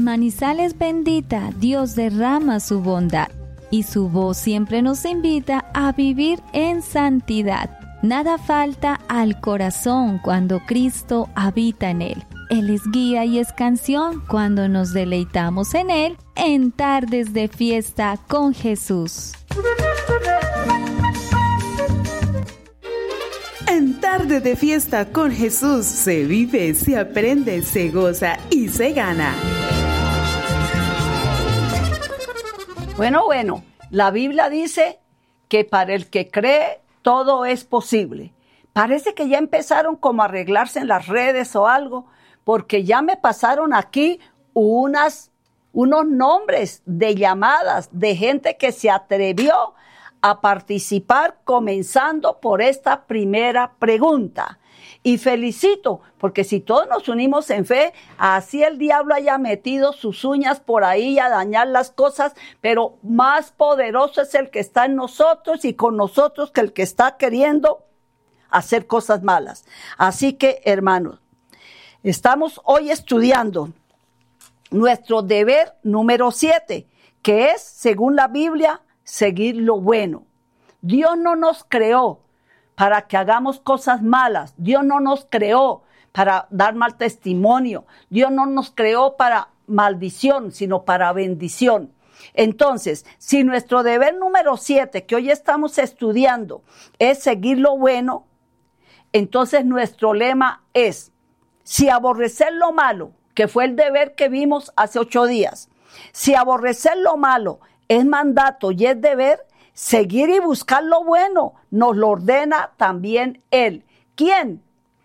Manizales bendita, Dios derrama su bondad y su voz siempre nos invita a vivir en santidad. Nada falta al corazón cuando Cristo habita en él. Él es guía y es canción cuando nos deleitamos en él en tardes de fiesta con Jesús. En tarde de fiesta con Jesús se vive, se aprende, se goza y se gana. Bueno, la Biblia dice que para el que cree todo es posible. Parece que ya empezaron como a arreglarse en las redes o algo, porque ya me pasaron aquí unos nombres de llamadas de gente que se atrevió a participar, comenzando por esta primera pregunta. Y felicito, porque si todos nos unimos en fe, así el diablo haya metido sus uñas por ahí a dañar las cosas, pero más poderoso es el que está en nosotros y con nosotros que el que está queriendo hacer cosas malas. Así que, hermanos, estamos hoy estudiando nuestro deber número 7, que es, según la Biblia, seguir lo bueno. Dios no nos creó para que hagamos cosas malas. Dios no nos creó para dar mal testimonio. Dios no nos creó para maldición, sino para bendición. Entonces, si nuestro deber número 7, que hoy estamos estudiando, es seguir lo bueno, entonces nuestro lema es, si aborrecer lo malo, que fue el deber que vimos hace 8 días, si aborrecer lo malo es mandato y es deber, seguir y buscar lo bueno nos lo ordena también Él. ¿Quién?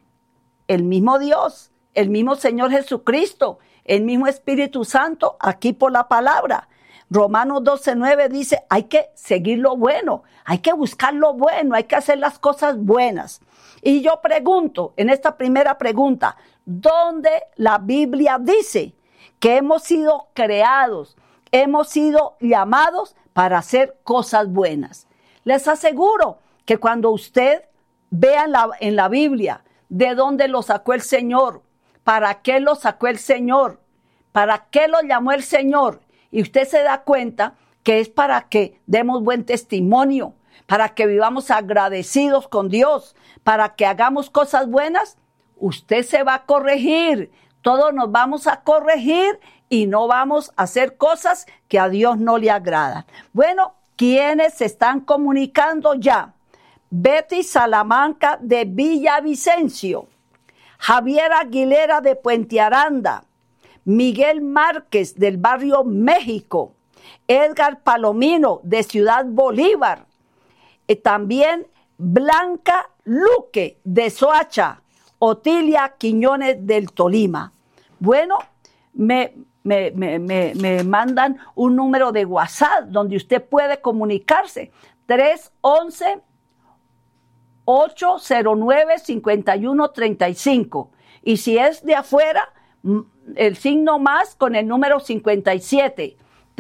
El mismo Dios, el mismo Señor Jesucristo, el mismo Espíritu Santo, aquí por la palabra. Romanos 12:9 dice, hay que seguir lo bueno, hay que buscar lo bueno, hay que hacer las cosas buenas. Y yo pregunto, en esta primera pregunta, ¿dónde la Biblia dice que hemos sido creados, hemos sido llamados para hacer cosas buenas? Les aseguro que cuando usted vea en la Biblia de dónde lo sacó el Señor, para qué lo sacó el Señor, para qué lo llamó el Señor, y usted se da cuenta que es para que demos buen testimonio, para que vivamos agradecidos con Dios, para que hagamos cosas buenas, usted se va a corregir, todos nos vamos a corregir y no vamos a hacer cosas que a Dios no le agradan. Bueno, ¿quiénes se están comunicando ya? Betty Salamanca de Villavicencio, Javier Aguilera de Puente Aranda, Miguel Márquez del barrio México, Edgar Palomino de Ciudad Bolívar, también Blanca Luque de Soacha, Otilia Quiñones del Tolima. Bueno, me mandan un número de WhatsApp donde usted puede comunicarse, 311-809-5135. Y si es de afuera, el signo más con el número 57,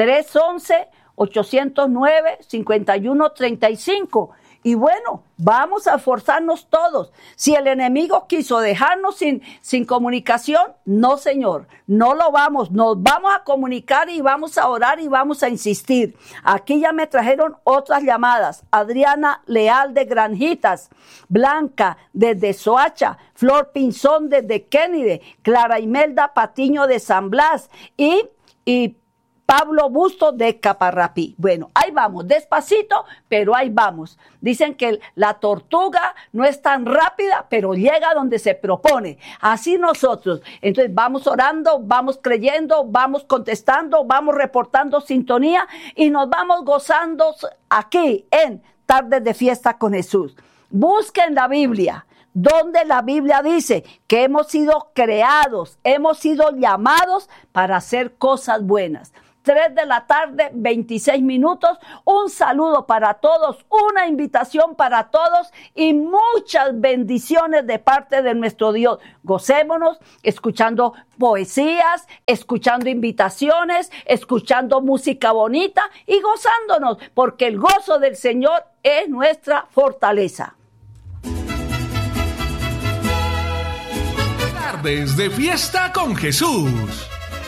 311-809-5135. Y bueno, vamos a esforzarnos todos. Si el enemigo quiso dejarnos sin comunicación, no, señor, no lo vamos. Nos vamos a comunicar y vamos a orar y vamos a insistir. Aquí ya me trajeron otras llamadas. Adriana Leal de Granjitas, Blanca desde Soacha, Flor Pinzón desde Kennedy, Clara Imelda Patiño de San Blas y Pablo Busto de Caparrapí. Bueno, ahí vamos, despacito, pero ahí vamos. Dicen que la tortuga no es tan rápida, pero llega donde se propone. Así nosotros. Entonces vamos orando, vamos creyendo, vamos contestando, vamos reportando sintonía y nos vamos gozando aquí en Tardes de Fiesta con Jesús. Busquen la Biblia, donde la Biblia dice que hemos sido creados, hemos sido llamados para hacer cosas buenas. 3 de la tarde, 26 minutos. Un saludo para todos, una invitación para todos y muchas bendiciones de parte de nuestro Dios. Gocémonos escuchando poesías, escuchando invitaciones, escuchando música bonita y gozándonos, porque el gozo del Señor es nuestra fortaleza. Tardes de Fiesta con Jesús.